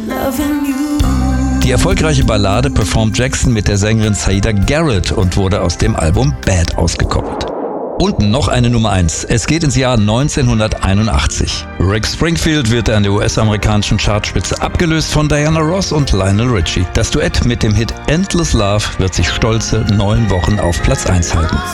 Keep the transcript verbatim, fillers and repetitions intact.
Die erfolgreiche Ballade performt Jackson mit der Sängerin Saida Garrett und wurde aus dem Album Bad ausgekoppelt. Und noch eine Nummer eins. Es geht ins Jahr neunzehnhunderteinundachtzig. Rick Springfield wird an der U S-amerikanischen Chartspitze abgelöst von Diana Ross und Lionel Richie. Das Duett mit dem Hit Endless Love wird sich stolze neun Wochen auf Platz eins halten.